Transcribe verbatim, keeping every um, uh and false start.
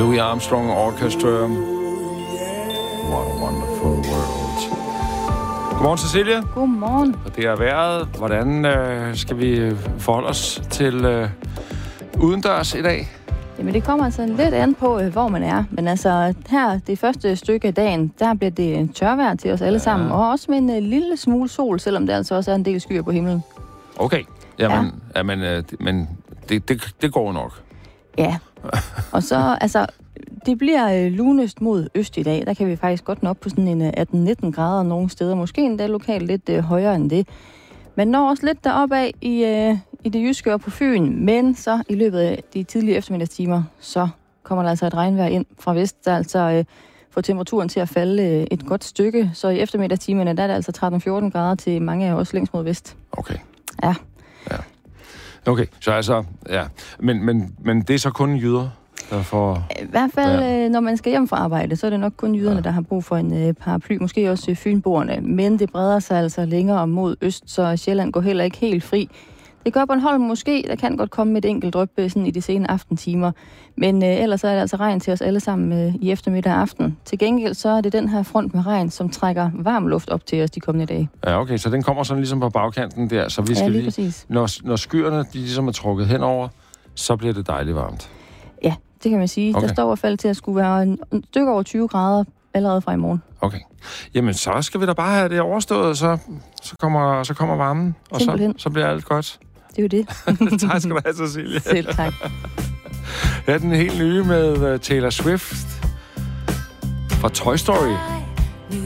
Louis Armstrong Orchestra. What a wonderful world. Godmorgen, Cecilia. Godmorgen. Og det er vejret. Hvordan øh, skal vi forholde os til øh, udendørs i dag? Jamen, det kommer altså lidt an på, øh, hvor man er. Men altså, her, det første stykke af dagen, der bliver det tørvejr til os alle ja. sammen. Og også med en øh, lille smule sol, selvom der altså også er en del skyer på himlen. Okay. Jamen, ja. Jamen, øh, men det, det, det går nok. Ja. Og så, altså, det bliver øh, lunest mod øst i dag. Der kan vi faktisk godt nå op på sådan en øh, atten nitten grader nogle steder. Måske endda lokalt lidt øh, højere end det. Man når også lidt deroppe af i, øh, i det jyske og på Fyn. Men så i løbet af de tidlige eftermiddagstimer, så kommer der altså et regnvejr ind fra vest, der altså øh, får temperaturen til at falde øh, et godt stykke. Så i eftermiddagstimerne, der er det altså tretten fjorten grader til mange af os længst mod vest. Okay. Ja. Ja. Okay, så altså, ja. Men, men, men det er så kun jyder, der får... I hvert fald, ja. øh, når man skal hjem fra arbejde, så er det nok kun jyderne, ja. der har brug for en øh, paraply. Måske også øh, fynboerne. Men det breder sig altså længere mod øst, så Sjælland går heller ikke helt fri. Det gør Bornholm måske. Der kan godt komme et enkelt dryp sådan i de sene aftentimer. Men øh, ellers er det altså regn til os alle sammen øh, i eftermiddag og aften. Til gengæld så er det den her front med regn, som trækker varm luft op til os de kommende dage. Ja, okay. Så den kommer sådan ligesom på bagkanten der. Så vi skal ja, lige lige, præcis. Når, når skyerne de ligesom er trukket henover, så bliver det dejligt varmt. Ja, det kan man sige. Okay. Der står i hvert fald til at skulle være en, en stykke over tyve grader allerede fra i morgen. Okay. Jamen, så skal vi da bare have det overstået, så, så, kommer, så kommer varmen, og så, så bliver alt godt. Det er jo det. Tak skal du have, Cecilia. Selv tak. Ja, den helt nye med uh, Taylor Swift fra Toy Story.